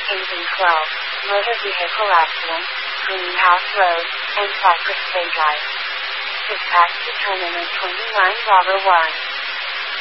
Kensington 12, motor vehicle accident, Greenhouse Road, and Cypress Bay Drive. Dispatch determinant 29 Bravo 1.